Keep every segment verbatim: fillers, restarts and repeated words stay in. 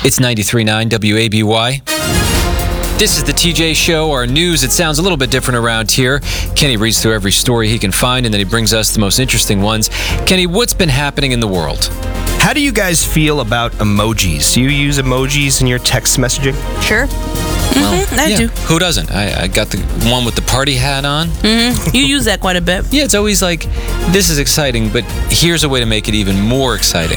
It's ninety-three point nine W A B Y. This is the T J Show, our news. It sounds a little bit different around here. Kenny reads through every story he can find, and then he brings us the most interesting ones. Kenny, what's been happening in the world? How do you guys feel about emojis? Do you use emojis in your text messaging? Sure. Well, Mm-hmm, I yeah, do. Who doesn't? I, I got the one with the party hat on. Mm-hmm. You use that quite a bit. Yeah, it's always like, this is exciting, but here's a way to make it even more exciting.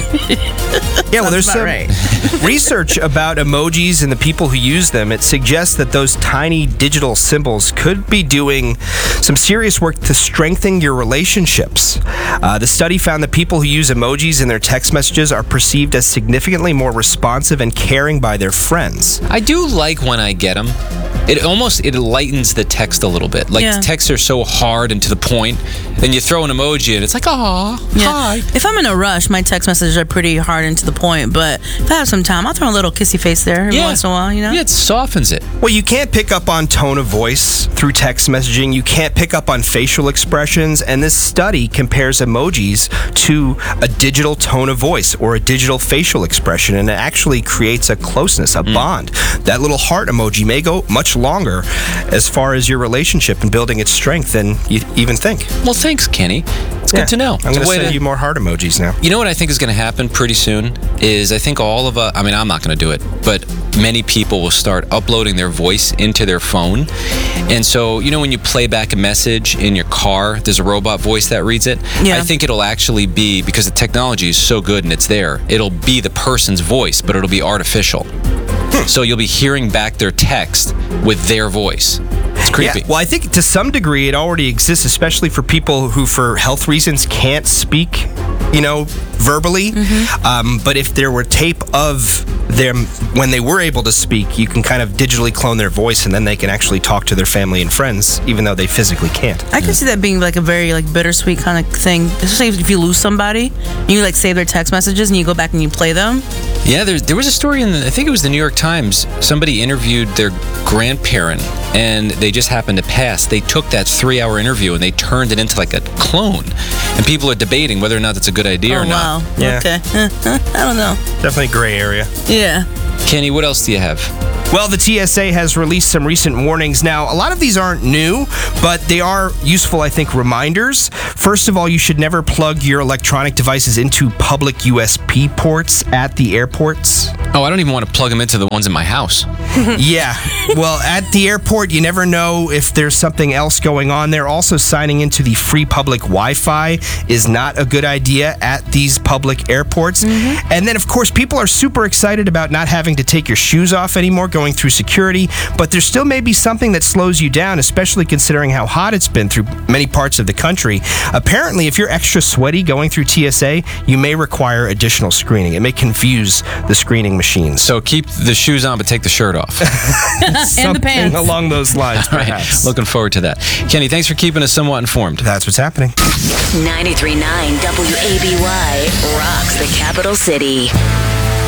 Yeah, well, there's Sounds some about right. research about emojis and the people who use them. It suggests that those tiny digital symbols could be doing some serious work to strengthen your relationships. Uh, the study found that people who use emojis in their text messages are perceived as significantly more responsive and caring by their friends. I do like when I get them. It almost, it lightens the text a little bit. Like, Yeah. texts are so hard and to the point, then you throw an emoji and it's like, aw, Yeah. hi. If I'm in a rush, my text messages are pretty hard and to the point. But if I have some time, I'll throw a little kissy face there every Yeah. once in a while, you know? Yeah, it softens it. Well, you can't pick up on tone of voice through text messaging. You can't pick up on facial expressions. And this study compares emojis to a digital tone of voice or a digital facial expression. And it actually creates a closeness, a Mm. bond. That little heart emoji may go much longer as far as your relationship and building its strength than you even think. Well, thanks, Kenny. It's Yeah. good to know. I'm It's going a to way send to- you more heart emojis now. You know what I think is going to happen pretty soon is I think all of us, I mean, I'm not going to do it, but many people will start uploading their voice into their phone. And so, you know, when you play back a message in your car, there's a robot voice that reads it. Yeah. I think it'll actually be, because the technology is so good and it's there, it'll be the person's voice, but it'll be artificial. So you'll be hearing back their text with their voice. It's creepy. Yeah, well, I think to some degree it already exists, especially for people who, for health reasons, can't speak, you know, verbally. Mm-hmm. Um, but if there were tape of them when they were able to speak, you can kind of digitally clone their voice, and then they can actually talk to their family and friends, even though they physically can't. I can see that being like a very like bittersweet kind of thing, especially if you lose somebody. You like save their text messages and you go back and you play them. Yeah, there, there was a story in the, I think it was the New York Times. Somebody interviewed their grandparent, and they just happened to pass. They took that three-hour interview and they turned it into like a clone. And people are debating whether or not that's a good idea Oh or not. wow. Yeah. Okay. I don't know. Definitely gray area. Yeah. Kenny, what else do you have? Well, the T S A has released some recent warnings. Now, a lot of these aren't new, but they are useful, I think, reminders. First of all, you should never plug your electronic devices into public U S B ports at the airports. Oh, I don't even want to plug them into the ones in my house. Yeah. Well, at the airport, you never know if there's something else going on there. Also, signing into the free public Wi-Fi is not a good idea at these public airports. Mm-hmm. And then, of course, people are super excited about not having to take your shoes off anymore going through security, but there still may be something that slows you down, especially considering how hot it's been through many parts of the country. Apparently, if you're extra sweaty going through T S A, you may require additional screening. It may confuse the screening machines. So keep the shoes on, but take the shirt off. And the Something pants. along those lines, All right. perhaps. Looking forward to that. Kenny, thanks for keeping us somewhat informed. That's what's happening. ninety-three point nine W A B Y rocks the capital city.